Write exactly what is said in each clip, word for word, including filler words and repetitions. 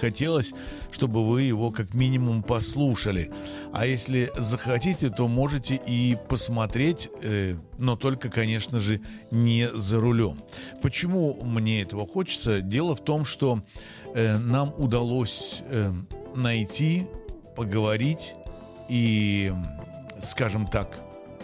хотелось, чтобы вы его как минимум послушали. А если захотите, то можете и посмотреть, э, но только, конечно же, не за рулем. Почему мне этого хочется? Дело в том, что э, нам удалось э, найти, поговорить и, скажем так,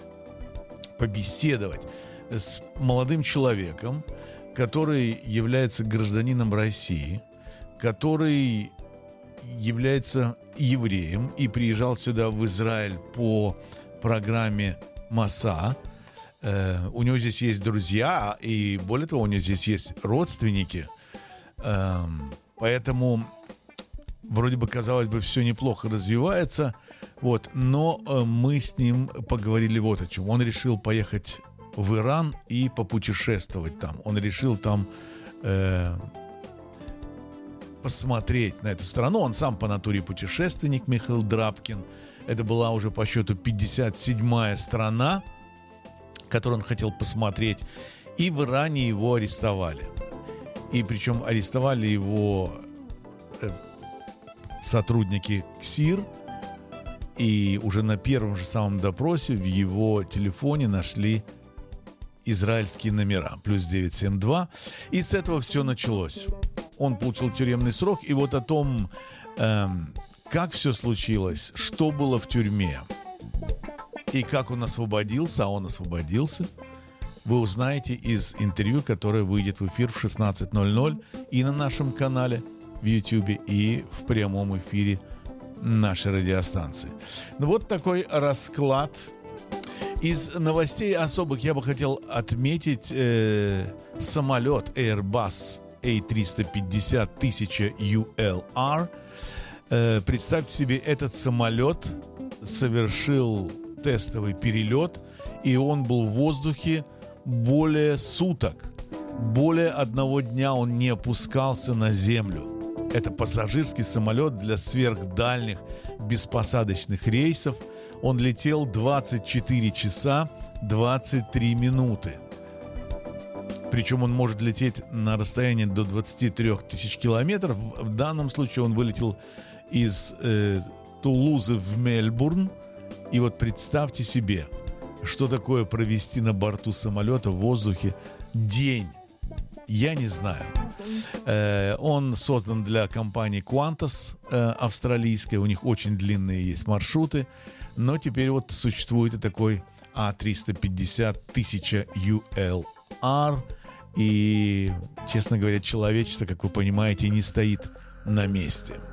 побеседовать с молодым человеком, который является гражданином России, который является евреем и приезжал сюда, в Израиль, по программе МАСА. Э, у него здесь есть друзья, и более того, у него здесь есть родственники. Э, поэтому вроде бы, казалось бы, все неплохо развивается. Вот, но э, мы с ним поговорили вот о чем. Он решил поехать в Иран и попутешествовать там. Он решил там э, посмотреть на эту страну. Он сам по натуре путешественник, Михаил Драбкин. Это была уже по счету пятьдесят седьмая страна, которую он хотел посмотреть. И в Иране его арестовали. И причем арестовали его э, сотрудники КСИР. И уже на первом же самом допросе в его телефоне нашли израильские номера, плюс девятьсот семьдесят два. И с этого все началось. Он получил тюремный срок. И вот о том, эм, как все случилось, что было в тюрьме и как он освободился, а он освободился, вы узнаете из интервью, которое выйдет в эфир в шестнадцать ноль ноль и на нашем канале в YouTube, и в прямом эфире нашей радиостанции. Ну вот такой расклад. Из новостей особых я бы хотел отметить э, самолет Airbus эй триста пятьдесят тысяча ю эл ар. Э, представьте себе, этот самолет совершил тестовый перелет, и он был в воздухе более суток. Более одного дня он не опускался на землю. Это пассажирский самолет для сверхдальних беспосадочных рейсов. Он летел двадцать четыре часа двадцать три минуты. Причем он может лететь на расстояние до двадцать три тысячи километров. В данном случае он вылетел из э, Тулузы в Мельбурн. И вот представьте себе, что такое провести на борту самолета в воздухе день. Я не знаю. Э, он создан для компании Qantas э, австралийской. У них очень длинные есть маршруты. Но теперь вот существует и такой эй триста пятьдесят тысяча ю эл ар. И, честно говоря, человечество, как вы понимаете, не стоит на месте.